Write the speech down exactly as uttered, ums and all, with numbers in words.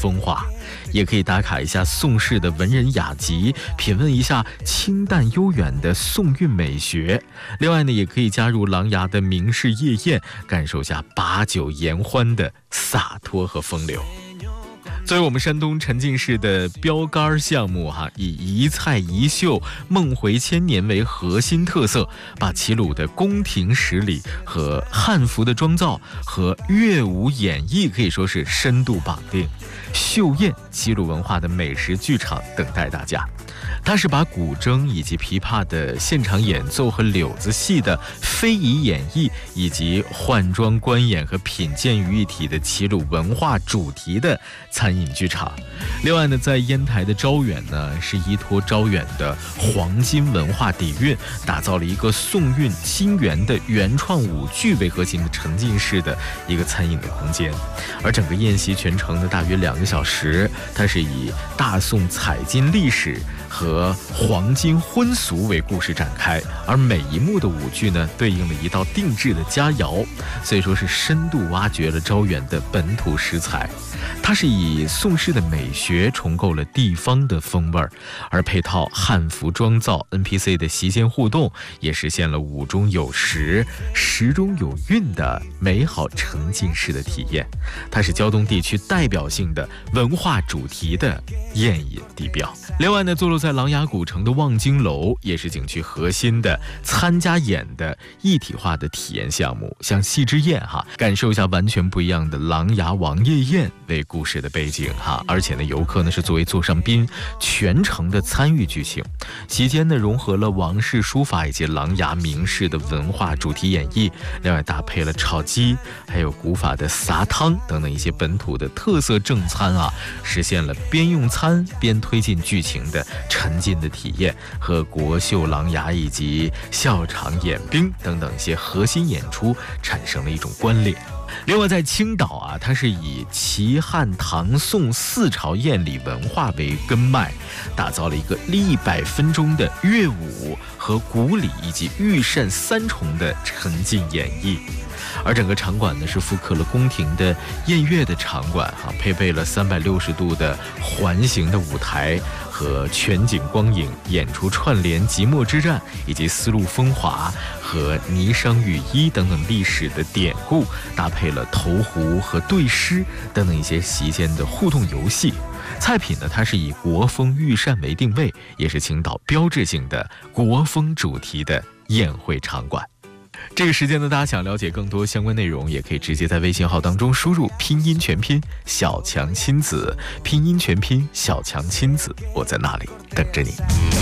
风华，也可以打卡一下宋氏的文人雅集，品味一下清淡悠远的宋韵美学。另外呢，也可以加入琅琊的名士夜宴，感受下把酒言欢的洒脱和风流。作为我们山东沉浸式的标杆项目哈，以一菜一秀、梦回千年为核心特色，把齐鲁的宫廷十里和汉服的妆造和乐舞演绎可以说是深度绑定。秀宴齐鲁文化的美食剧场等待大家。它是把古筝以及琵琶的现场演奏和柳子戏的非遗演绎，以及换装观演和品鉴于一体的齐鲁文化主题的餐饮剧场。另外呢，在烟台的招远呢，是依托招远的黄金文化底蕴，打造了一个宋韵新元的原创舞剧为核心的沉浸式的一个餐饮的空间。而整个宴席全程呢，大约两个小时，它是以大宋采金历史和黄金婚俗为故事展开，而每一幕的舞剧呢，对应了一道定制的佳肴，所以说是深度挖掘了招远的本土食材。它是以宋式的美学重构了地方的风味，而配套汉服妆造 N P C 的席间互动，也实现了舞中有时、时中有韵的美好沉浸式的体验。它是胶东地区代表性的文化主题的宴饮地标。另外呢，坐落在琅琊古城的望京楼也是景区核心的参加演的一体化的体验项目，像戏之宴哈，感受一下完全不一样的琅琊王爷宴为故事的背景哈，而且呢，游客呢是作为座上宾，全程的参与剧情。期间呢，融合了王室书法以及琅琊名士的文化主题演绎，另外搭配了炒鸡，还有古法的撒汤等等一些本土的特色正餐啊，实现了边用餐边推进剧情的沉浸的体验，和国秀琅琊以及笑场演兵等等一些核心演出产生了一种关联。另外在青岛啊，它是以齐汉唐宋四朝宴礼文化为根脉，打造了一个一百分钟的乐舞和古礼以及御膳三重的沉浸演绎。而整个场馆呢，是复刻了宫廷的宴乐的场馆哈，配备了三百六十度的环形的舞台和全景光影，演出串联即墨之战以及丝路风华和霓裳羽衣等等历史的典故，搭配了投壶和对诗等等一些席间的互动游戏。菜品呢，它是以国风御膳为定位，也是青岛标志性的国风主题的宴会场馆。这个时间呢，大家想了解更多相关内容，也可以直接在微信号当中输入拼音全拼小强亲子，拼音全拼小强亲子，我在那里等着你。